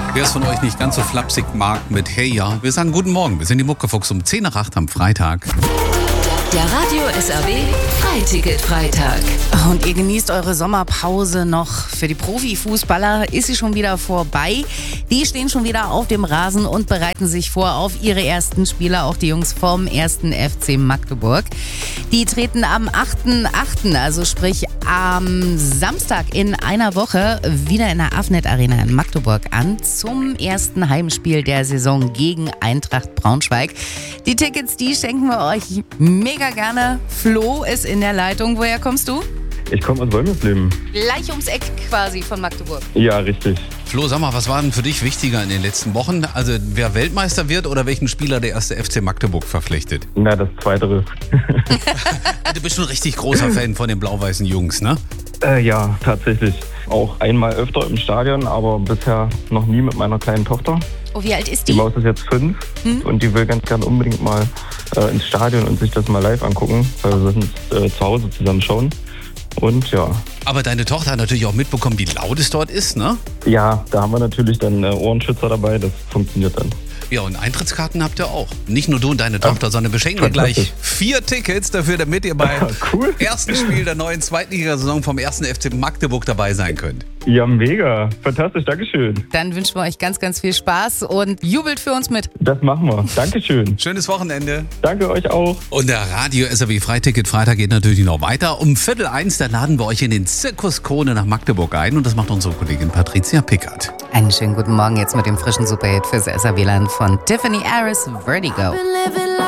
Wer es von euch nicht ganz so flapsig mag mit Hey ja, wir sagen guten Morgen. Wir sind die Muckefuchs um 10 nach 8 am Freitag. Der Radio SAW Freiticket-Freitag. Und ihr genießt eure Sommerpause noch. Für die Profifußballer ist sie schon wieder vorbei. Die stehen schon wieder auf dem Rasen und bereiten sich vor auf ihre ersten Spiele. Auch die Jungs vom 1. FC Magdeburg. Die treten am 8.8., also sprich am Samstag in einer Woche, wieder in der Afnet Arena in Magdeburg an zum ersten Heimspiel der Saison gegen Eintracht Braunschweig. Die Tickets, die schenken wir euch mega gerne. Flo ist in der Leitung. Woher kommst du? Ich komme aus Wolmersleben. Gleich ums Eck quasi von Magdeburg. Ja, richtig. Flo, sag mal, was war denn für dich wichtiger in den letzten Wochen? Also wer Weltmeister wird oder welchen Spieler der 1. FC Magdeburg verpflichtet? Na, das Zweitere. Du bist schon ein richtig großer Fan von den blau-weißen Jungs, ne? Ja, tatsächlich. Auch einmal öfter im Stadion, aber bisher noch nie mit meiner kleinen Tochter. Oh, wie alt ist Die die? Maus ist jetzt 5 und die will ganz gern unbedingt mal ins Stadion und sich das mal live angucken, weil wir das zu Hause zusammen schauen. Und ja. Aber deine Tochter hat natürlich auch mitbekommen, wie laut es dort ist, ne? Ja, da haben wir natürlich dann Ohrenschützer dabei, das funktioniert dann. Ja, und Eintrittskarten habt ihr auch. Nicht nur du und deine Tochter, sondern wir schenken dir gleich 4 Tickets dafür, damit ihr beim Cool. ersten Spiel der neuen Zweitligasaison vom 1. FC Magdeburg dabei sein könnt. Ja, mega. Fantastisch, Dankeschön. Dann wünschen wir euch ganz, ganz viel Spaß und jubelt für uns mit. Das machen wir. Dankeschön. Schönes Wochenende. Danke euch auch. Und der Radio SAW Freiticket Freitag geht natürlich noch weiter. Um 12:45, da laden wir euch in den Zirkus Krone nach Magdeburg ein. Und das macht unsere Kollegin Patricia Pickert. Einen schönen guten Morgen jetzt mit dem frischen Superhit fürs SAW-Land von Tiffany Harris, Vertigo.